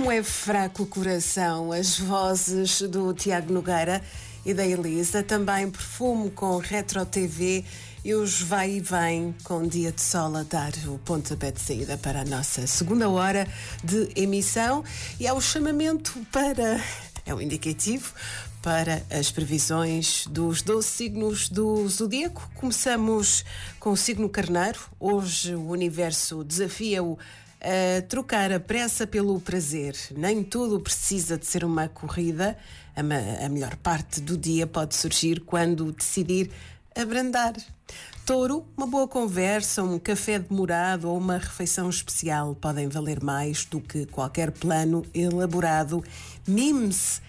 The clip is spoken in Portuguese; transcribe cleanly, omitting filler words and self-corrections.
Como é fraco o coração, as vozes do Tiago Nogueira e da Elisa, também Perfume com Retro TV e os Vai e Vem com Dia de Sol a dar o pontapé de saída para a nossa segunda hora de emissão. E há o chamamento para, é o indicativo, para as previsões dos 12 signos do Zodíaco. Começamos com o signo Carneiro. Hoje o universo desafia-o a trocar a pressa pelo prazer. Nem tudo precisa de ser uma corrida. A melhor parte do dia pode surgir quando decidir abrandar. Touro, uma boa conversa, um café demorado ou uma refeição especial podem valer mais do que qualquer plano elaborado. Mime-se